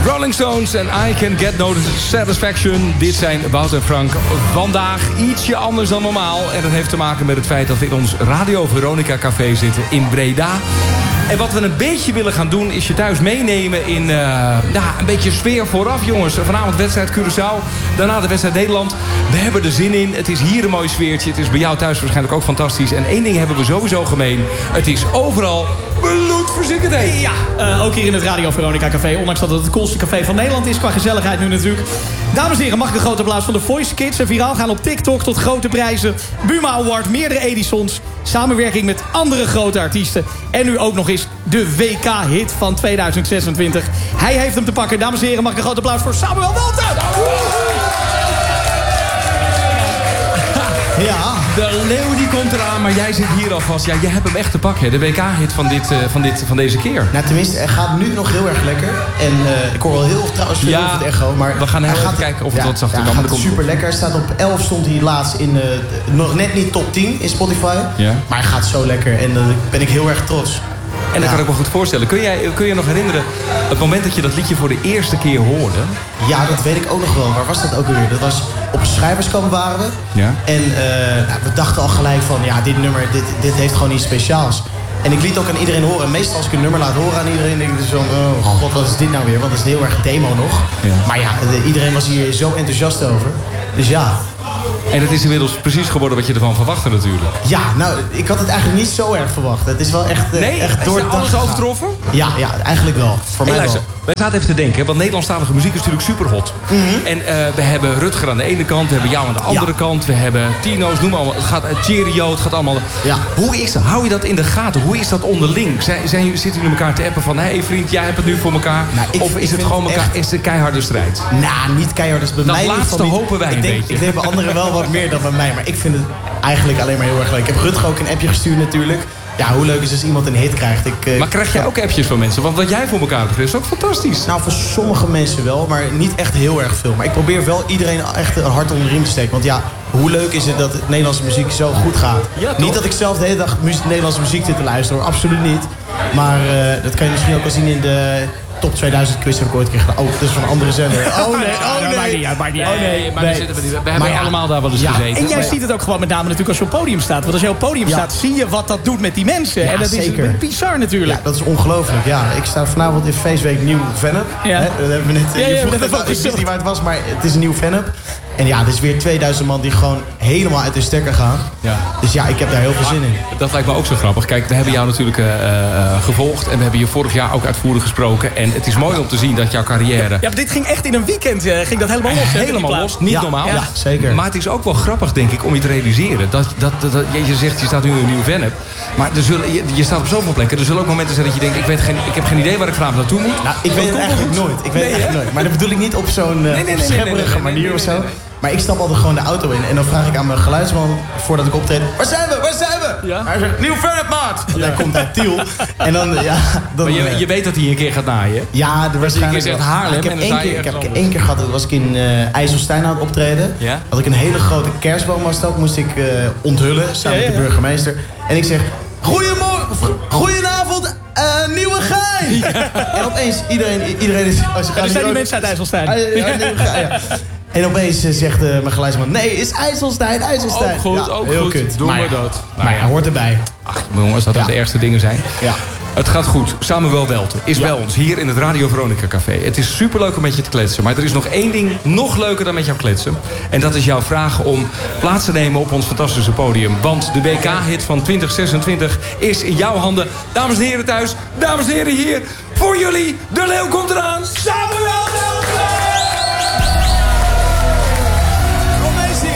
Rolling Stones en I Can Get No Satisfaction. Dit zijn Wout en Frank. Vandaag ietsje anders dan normaal. En dat heeft te maken met het feit dat we in ons Radio Veronica Café zitten in Breda. En wat we een beetje willen gaan doen is je thuis meenemen in een beetje sfeer vooraf, jongens. Vanavond wedstrijd Curaçao, daarna de wedstrijd Nederland. We hebben er zin in. Het is hier een mooi sfeertje. Het is bij jou thuis waarschijnlijk ook fantastisch. En één ding hebben we sowieso gemeen. Het is overal bloedverziekend heet. Ja, ook hier in het Radio Veronica Café. Ondanks dat het het coolste café van Nederland is. Qua gezelligheid nu natuurlijk. Dames en heren, mag ik een groot applaus van de Voice Kids. En viraal gaan op TikTok tot grote prijzen. Buma Award, meerdere Edisons. Samenwerking met andere grote artiesten. En nu ook nog eens de WK-hit van 2026. Hij heeft hem te pakken. Dames en heren, mag ik een groot applaus voor Samuel Walter. Ja, de leeuw die komt eraan, maar jij zit hier alvast. Ja, jij hebt hem echt te pakken, de WK-hit van deze keer. Nou, tenminste, hij gaat nu nog heel erg lekker. En ik hoor wel heel trouwens veel over het echo. Maar we gaan even kijken of het wat zachter kan. Het super lekker. Hij staat op 11, stond hij laatst in nog net niet top 10 in Spotify. Ja. Maar hij gaat zo lekker en daar ben ik heel erg trots. En dat kan ik me goed voorstellen. Kun je nog herinneren het moment dat je dat liedje voor de eerste keer hoorde? Ja, dat weet ik ook nog wel. Waar was dat ook alweer? Dat was op een schrijverskamp waren we. Ja. En we dachten al gelijk van, ja, dit nummer, dit heeft gewoon iets speciaals. En ik liet ook aan iedereen horen. En meestal als ik een nummer laat horen aan iedereen, denk ik dus van, oh god, wat is dit nou weer? Want het is heel erg demo nog. Ja. Maar ja, iedereen was hier zo enthousiast over. Dus ja. En het is inmiddels precies geworden wat je ervan verwachtte natuurlijk. Ja, nou, ik had het eigenlijk niet zo erg verwacht. Het is wel echt, echt door het alles overtroffen? Ja, eigenlijk wel. Voor mij wel. Wij zaten even te denken, want Nederlandstalige muziek is natuurlijk superhot. En we hebben Rutger aan de ene kant, we hebben jou aan de andere kant. We hebben Tino's, noem maar allemaal. Het gaat Cheerio, het gaat allemaal. Ja. Hoe is dat? Hou je dat in de gaten? Hoe is dat onderling? Zitten jullie elkaar te appen van, hé vriend, jij hebt het nu voor elkaar? Nou, of is het gewoon elkaar, is het een keiharde strijd? Nou, niet keihard. Dus bij dat mij laatste hopen wij een beetje. Ik denk bij anderen wel wat meer dan bij mij. Maar ik vind het eigenlijk alleen maar heel erg leuk. Ik heb Rutger ook een appje gestuurd natuurlijk. Ja, hoe leuk is als iemand een hit krijgt. Maar krijg jij ook appjes van mensen? Want wat jij voor elkaar hebt, is ook fantastisch. Nou, voor sommige mensen wel, maar niet echt heel erg veel. Maar ik probeer wel iedereen echt een hart onder de riem te steken. Want ja, hoe leuk is het dat Nederlandse muziek zo goed gaat? Ja, niet dat ik zelf de hele dag Nederlandse muziek zit te luisteren, hoor. Absoluut niet. Maar dat kan je misschien ook wel zien in de Top 2000 quiz heb ik ooit een keer gedaan. Oh, dat is van een andere zender. Oh nee. We hebben allemaal daar wel eens gezeten. En jij ziet het ook gewoon met name natuurlijk als je op het podium staat. Want als je op het podium staat, zie je wat dat doet met die mensen. Ja, en dat zeker. Is bizar natuurlijk. Ja, dat is ongelooflijk. Ja, ik sta vanavond in Feestweek Nieuw Vennep. Ja. Dat hebben we net. Ik wist niet waar het was, maar het is een nieuw Vennep. En ja, er is weer 2000 man die gewoon helemaal uit hun stekker gaan. Ja. Dus ja, ik heb daar heel veel zin in. Dat lijkt me ook zo grappig. Kijk, we hebben jou natuurlijk gevolgd. En we hebben je vorig jaar ook uitvoerig gesproken. En het is mooi om te zien dat jouw carrière... Ja, maar dit ging echt in een weekend. Ging dat helemaal los. Helemaal los. Niet normaal. Ja, zeker. Maar het is ook wel grappig, denk ik, om je te realiseren. Je zegt, je staat nu in een nieuwe Vennep. Maar je staat op zoveel plekken. Er zullen ook momenten zijn dat je denkt, ik heb geen idee waar ik vanavond naartoe moet. Nou, ik weet het eigenlijk nooit. Ik weet het echt nooit. Maar dat bedoel ik niet op zo'n schepperige manier of zo. Maar ik stap altijd gewoon de auto in. En dan vraag ik aan mijn geluidsman, voordat ik optreed... Waar zijn we? Ja? Hij zegt, Nieuw Vennep, maat! En hij komt uit Tiel. En dan, maar je weet dat hij een keer gaat naaien? Ja, waarschijnlijk zegt Haarlem. Ik heb één keer gehad, was ik in IJsselstein aan het optreden. Ja? Had ik een hele grote kerstboom was dat. Moest ik onthullen, samen met de burgemeester. En ik zeg, goedenavond, Nieuwegein! Ja. En opeens, iedereen is... Er zijn die mensen uit IJsselstein. En opeens zegt mijn geluidsman... Nee, is IJsselstein. Ook goed, ja, heel goed. Kut. Doen we dat. Maar ja, hoort erbij. Ach, jongens, dat de ergste dingen zijn. Ja. Het gaat goed. Samuel Welten is bij ons hier in het Radio Veronica Café. Het is superleuk om met je te kletsen. Maar er is nog één ding nog leuker dan met jou kletsen. En dat is jouw vraag om plaats te nemen op ons fantastische podium. Want de WK-hit van 2026 is in jouw handen. Dames en heren thuis, dames en heren hier. Voor jullie, de leeuw komt eraan.